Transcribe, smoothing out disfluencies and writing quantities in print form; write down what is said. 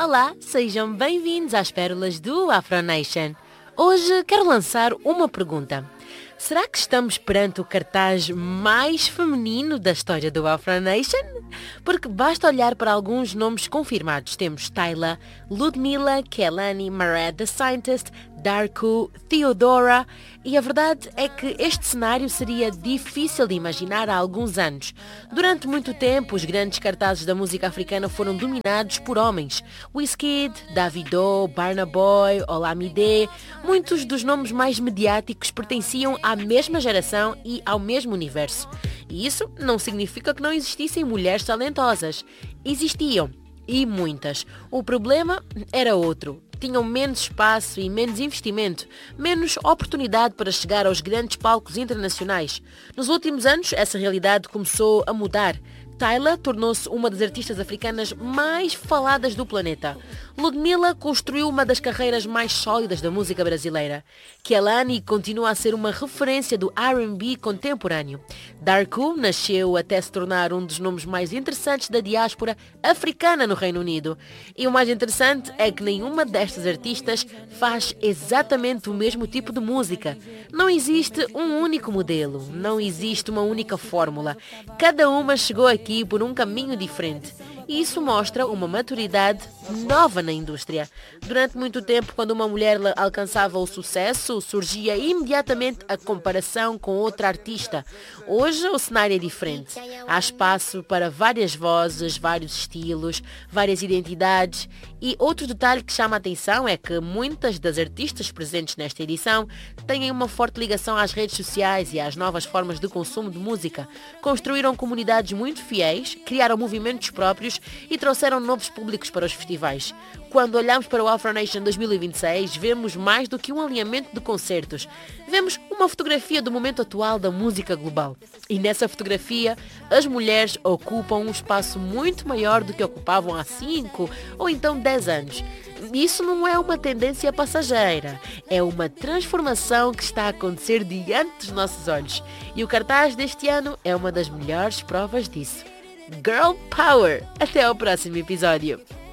Olá, sejam bem-vindos às pérolas do Afro Nation. Hoje quero lançar uma pergunta. Será que estamos perante o cartaz mais feminino da história do Afro Nation? Porque basta olhar para alguns nomes confirmados. Temos Tyla, Ludmilla, Kehlani, Murad the Scientist, Darko, Theodora, e a verdade é que este cenário seria difícil de imaginar há alguns anos. Durante muito tempo, os grandes cartazes da música africana foram dominados por homens. Wizkid, Davido, Burna Boy, Olamide, muitos dos nomes mais mediáticos pertenciam à mesma geração e ao mesmo universo. E isso não significa que não existissem mulheres talentosas. Existiam, e muitas. O problema era outro. Tinham menos espaço e menos investimento, menos oportunidade para chegar aos grandes palcos internacionais. Nos últimos anos, essa realidade começou a mudar. Tyla tornou-se uma das artistas africanas mais faladas do planeta. Ludmilla construiu uma das carreiras mais sólidas da música brasileira. Kehlani continua a ser uma referência do R&B contemporâneo. Darko nasceu até se tornar um dos nomes mais interessantes da diáspora africana no Reino Unido. E o mais interessante é que nenhuma destas artistas faz exatamente o mesmo tipo de música. Não existe um único modelo, não existe uma única fórmula. Cada uma chegou aqui por um caminho diferente. E isso mostra uma maturidade nova na indústria. Durante muito tempo, quando uma mulher alcançava o sucesso, surgia imediatamente a comparação com outra artista. Hoje o cenário é diferente. Há espaço para várias vozes, vários estilos, várias identidades. E outro detalhe que chama a atenção é que muitas das artistas presentes nesta edição têm uma forte ligação às redes sociais e às novas formas de consumo de música. Construíram comunidades muito fiéis, criaram movimentos próprios e trouxeram novos públicos para os festivais. Quando olhamos para o Afro Nation 2026, vemos mais do que um alinhamento de concertos. Vemos uma fotografia do momento atual da música global. E nessa fotografia, as mulheres ocupam um espaço muito maior do que ocupavam há 5 ou então 10 anos. Isso não é uma tendência passageira, é uma transformação que está a acontecer diante dos nossos olhos. E o cartaz deste ano é uma das melhores provas disso. Girl Power! Até ao próximo episódio!